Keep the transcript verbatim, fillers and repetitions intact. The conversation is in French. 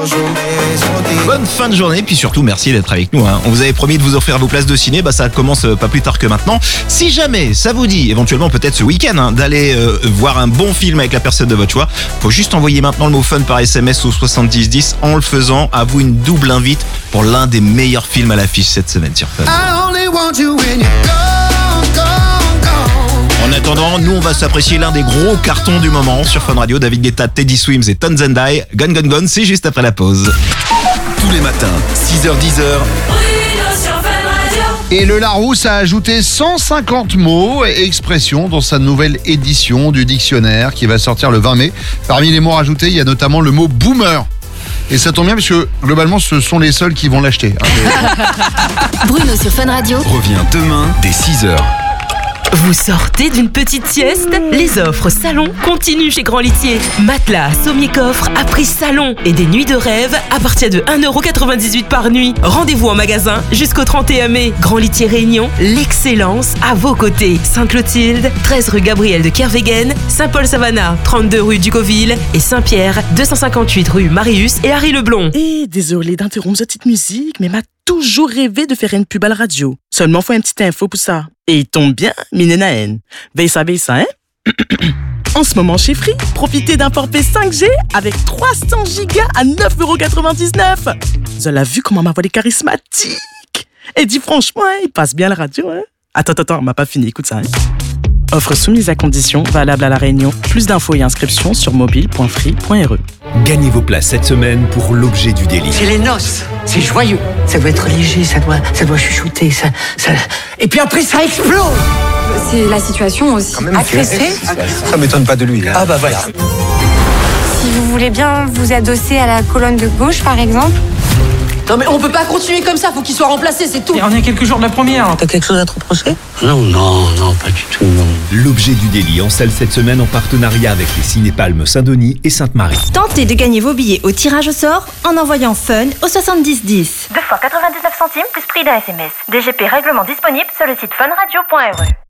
Bonne fin de journée, puis surtout merci d'être avec nous, hein. On vous avait promis de vous offrir vos places de ciné, bah ça commence pas plus tard que maintenant. Si jamais ça vous dit, éventuellement peut-être ce week-end, hein, d'aller euh, voir un bon film avec la personne de votre choix, faut juste envoyer maintenant le mot fun par S M S au soixante-dix dix. En le faisant, à vous une double invite pour l'un des meilleurs films à l'affiche cette semaine sur Fun. En attendant, nous on va s'apprécier l'un des gros cartons du moment sur Fun Radio. David Guetta, Teddy Swims et Tones and I. Gun Gun Gun, c'est juste après la pause. Tous les matins, six heures dix. Et le Larousse a ajouté cent cinquante mots et expressions dans sa nouvelle édition du dictionnaire qui va sortir le vingt mai. Parmi les mots rajoutés, il y a notamment le mot boomer. Et ça tombe bien parce que globalement, ce sont les seuls qui vont l'acheter. Bruno sur Fun Radio revient demain dès six heures. Vous sortez d'une petite sieste? Les offres salon continuent chez Grand Litier. Matelas, sommier coffre à prix salon et des nuits de rêve à partir de un euro quatre-vingt-dix-huit par nuit. Rendez-vous en magasin jusqu'au trente et un mai. Grand Litier Réunion, l'excellence à vos côtés. Sainte-Clotilde, treize rue Gabriel de Kervegen, Saint-Paul-Savannah, trente-deux rue Ducoville et Saint-Pierre, deux cent cinquante-huit rue Marius et Harry Leblon. Et désolé d'interrompre cette petite musique, mais m'a toujours rêvé de faire une pub à la radio. Seulement faut une petite info pour ça. Et il tombe bien, Minenaen. Veille ça, veille ça, hein? En ce moment chez Free, profitez d'un forfait cinq G avec trois cents gigas à neuf euros quatre-vingt-dix-neuf. Vous avez vu comment ma voix est charismatique? Et dis franchement, hein, il passe bien la radio, hein? Attends, attends, on m'a pas fini, écoute ça, hein? Offre soumise à condition, valable à La Réunion. Plus d'infos et inscriptions sur mobile point free point r e. Gagnez vos places cette semaine pour l'objet du délit. C'est les noces, c'est joyeux. Ça doit être léger, ça doit, ça doit chuchoter, ça, ça... Et puis après, ça explose. C'est la situation aussi. Agressé. Ça m'étonne pas de lui. Hein. Ah bah voilà. Si vous voulez bien vous adosser à la colonne de gauche, par exemple. Non mais on peut pas continuer comme ça, faut qu'il soit remplacé, c'est tout. Et on est à quelques jours de la première. T'as quelque chose à te reprocher? Non, non, non, pas du tout, non. L'objet du délit en salle cette semaine en partenariat avec les Cinépalmes Saint-Denis et Sainte-Marie. Tentez de gagner vos billets au tirage au sort en envoyant Fun au soixante-dix dix. deux fois quatre-vingt-dix-neuf centimes plus prix d'un S M S. D G P règlement disponible sur le site funradio point r e.